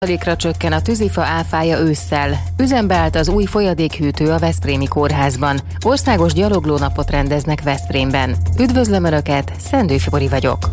20%-ra csökken a tűzifa áfája ősszel. Üzembe állt az új folyadékhűtő a veszprémi kórházban. Országos gyaloglónapot rendeznek Veszprémben. Üdvözlöm Önöket, Szendő Fibori vagyok.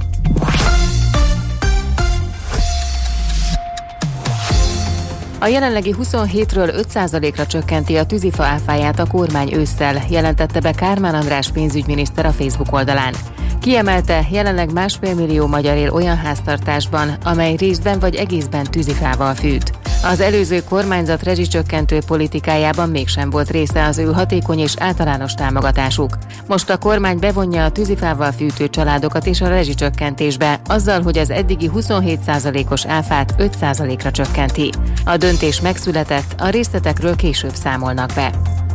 A jelenlegi 27-ről 5%-ra csökkenti a tűzifa áfáját a kormány ősszel, jelentette be Kármán András pénzügyminiszter a Facebook oldalán. Kiemelte, jelenleg 1,5 millió magyar él olyan háztartásban, amely részben vagy egészben tűzifával fűt. Az előző kormányzat rezsicsökkentő politikájában mégsem volt része az ő hatékony és általános támogatásuk. Most a kormány bevonja a tűzifával fűtő családokat is a rezsicsökkentésbe, azzal, hogy az eddigi 27%-os áfát 5%-ra csökkenti. A döntés megszületett, a részletekről később számolnak be.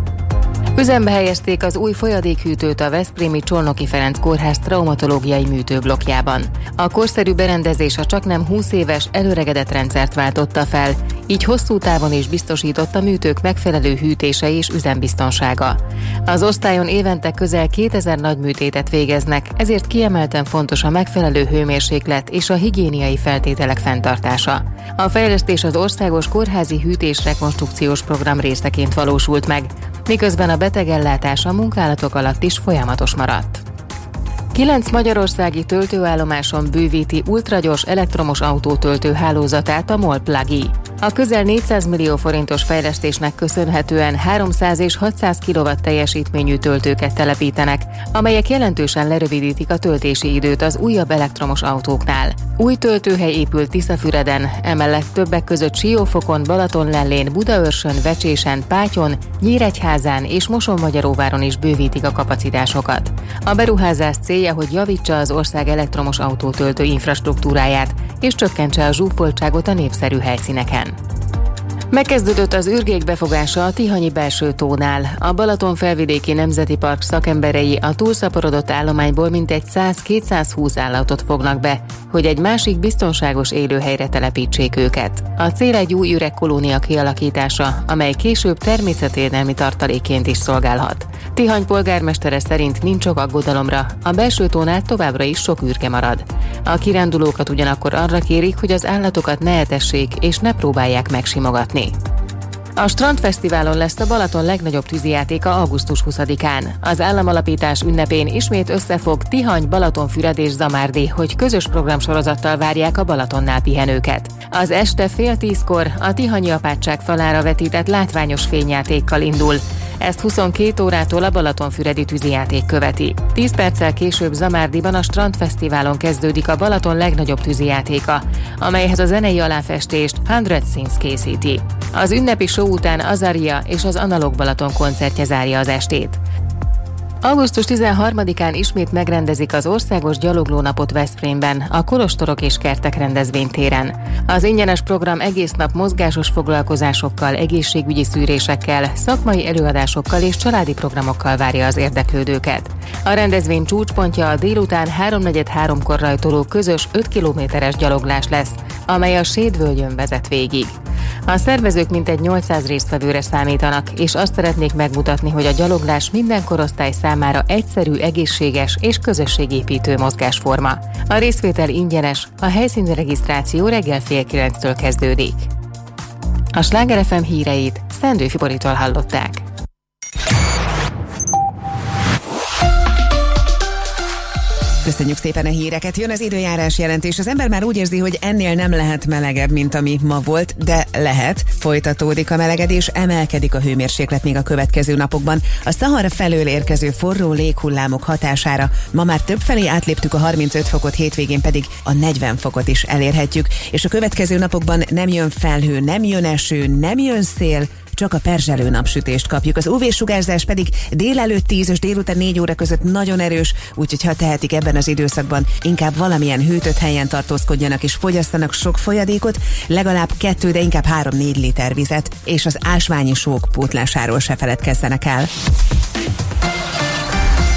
Üzembe helyezték az új folyadékhűtőt a veszprémi Csolnoki Ferenc kórház traumatológiai műtőblokkjában. A korszerű berendezés a csaknem 20 éves előregedett rendszert váltotta fel, így hosszú távon is biztosított a műtők megfelelő hűtése és üzembiztonsága. Az osztályon évente közel 2000 nagy műtétet végeznek, ezért kiemelten fontos a megfelelő hőmérséklet és a higiéniai feltételek fenntartása. A fejlesztés az Országos Kórházi Hűtés Rekonstrukciós Program részeként valósult meg, miközben a betegellátás a munkálatok alatt is folyamatos maradt. 9 magyarországi töltőállomáson bővíti ultragyors elektromos autótöltő hálózatát a MOL Plug-i. A közel 400 millió forintos fejlesztésnek köszönhetően 300 és 600 kW teljesítményű töltőket telepítenek, amelyek jelentősen lerövidítik a töltési időt az újabb elektromos autóknál. Új töltőhely épült Tiszafüreden, emellett többek között Siófokon, Balatonlellén, Budaörsön, Vecsésen, Pátyon, Nyíregyházán és Mosonmagyaróváron is bővítik a kapacitásokat. A beruházás célja, hogy javítsa az ország elektromos autótöltő infrastruktúráját és csökkentse a zsúfoltságot a népszerű helyszíneken. Megkezdődött az ürgék befogása a Tihanyi belső tónál. A Balaton felvidéki nemzeti park szakemberei a túlszaporodott állományból mintegy 100-220 állatot fognak be, hogy egy másik biztonságos élőhelyre telepítsék őket. A cél egy új üregkolónia kialakítása, amely később természetvédelmi tartalékként is szolgálhat. Tihany polgármestere szerint nincs ok aggodalomra, a belső tónál továbbra is sok ürge marad. A kirándulókat ugyanakkor arra kérik, hogy az állatokat ne etessék és ne próbálják megsimogatni. A Strandfesztiválon lesz a Balaton legnagyobb tűzijátéka augusztus 20-án. Az államalapítás ünnepén ismét összefog Tihany, Balatonfüred és Zamárdi, hogy közös programsorozattal várják a Balatonnál pihenőket. Az este 9:30-kor a Tihanyi apátság falára vetített látványos fényjátékkal indul. Ezt 22 órától a Balatonfüredi tűzijáték követi. 10 perccel később Zamárdiban a Strandfesztiválon kezdődik a Balaton legnagyobb tűzijátéka, amelyhez a zenei aláfestést 100 Scenes készíti. Az ünnepi show után Azaria és az Analóg Balaton koncertje zárja az estét. Augusztus 13-án ismét megrendezik az Országos Gyaloglónapot Veszprémben, a Kolostorok és Kertek rendezvénytéren. Az ingyenes program egész nap mozgásos foglalkozásokkal, egészségügyi szűrésekkel, szakmai előadásokkal és családi programokkal várja az érdeklődőket. A rendezvény csúcspontja a délután 3:43-kor rajtoló közös 5 kilométeres gyaloglás lesz, amely a Sédvölgyön vezet végig. A szervezők mintegy 800 résztvevőre számítanak, és azt szeretnék megmutatni, hogy a gyaloglás minden korosztály számára egyszerű, egészséges és közösségépítő mozgásforma. A részvétel ingyenes, a helyszíni regisztráció reggel 8:30-től kezdődik. A Sláger FM híreit Szendő Fiboritól hallották. Köszönjük szépen a híreket, jön az időjárás jelentés. Az ember már úgy érzi, hogy ennél nem lehet melegebb, mint ami ma volt, de lehet. Folytatódik a melegedés, emelkedik a hőmérséklet még a következő napokban. A Szahara felől érkező forró léghullámok hatására ma már többfelé átléptük a 35 fokot, hétvégén pedig a 40 fokot is elérhetjük. És a következő napokban nem jön felhő, nem jön eső, nem jön szél, csak a perzselő napsütést kapjuk. Az UV-sugárzás pedig délelőtt 10 és délután 4 óra között nagyon erős, úgyhogy ha tehetik ebben az időszakban, inkább valamilyen hűtött helyen tartózkodjanak és fogyasztanak sok folyadékot, legalább 2, de inkább 3-4 liter vizet, és az ásványi sók pótlásáról se feledkezzenek el.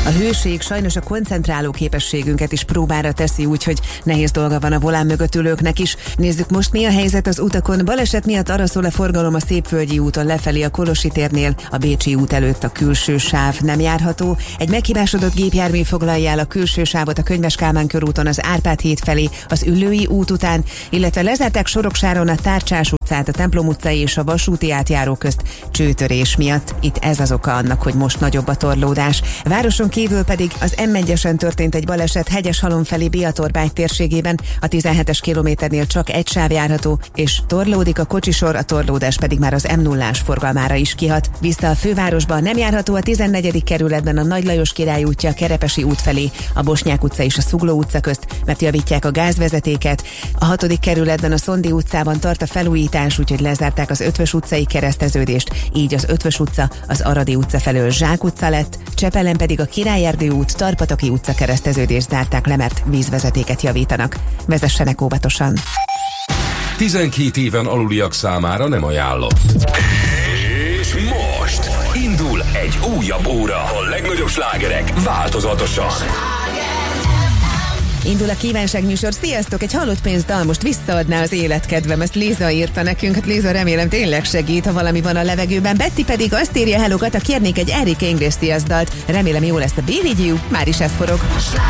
A hőség sajnos a koncentráló képességünket is próbára teszi, úgyhogy nehéz dolga van a volán mögött ülőknek is. Nézzük most, mi a helyzet az utakon. Baleset miatt araszol a forgalom a Szépvölgyi úton lefelé a Kolosi térnél, a Bécsi út előtt a külső sáv nem járható. Egy meghibásodott gépjármű foglalja el a külső sávot a Könyves Kálmán körúton az Árpád híd felé, az Üllői út után, illetve lezárták Soroksáron a Tárcsás utcát, a Templom utcai és a vasúti átjáró közt csőtörés miatt. Itt ez az oka annak, hogy most nagyobb a torlódás. Városon kívül pedig az M1-esen történt egy baleset Hegyeshalom felé Biatorbágy térségében, a 17-es kilométernél csak egy sáv járható, és torlódik a kocsisor, a torlódás pedig már az M0-ás forgalmára is kihat. Vissza a fővárosba nem járható a 14. kerületben a Nagy Lajos Király útja a Kerepesi út felé, a Bosnyák utca és a Zugló utca közt, mert javítják a gázvezetéket. A 6. kerületben a Szondi utcában tart a felújítás, úgyhogy lezárták az Ötvös utcai kereszteződést, így az Ötvös utca az Aradi utca felől Zsák utca lett, Csepelen pedig a Királyerdő út, Tarpataki utca kereszteződést zárták le, mert vízvezetéket javítanak. Vezessenek óvatosan! 12 éven aluliak számára nem ajánlott. És most indul egy újabb óra. A legnagyobb slágerek változatosan. Indul a kívánságműsor. Sziasztok! Egy halott pénzdal most visszaadná az életkedvem. Ezt Léza írta nekünk. Hát Léza, remélem tényleg segít, ha valami van a levegőben. Betty pedig azt írja, hello Kata, kérnék egy Enrique Iglesias dalt. Remélem jó lesz a Be With You. Már is ez forog.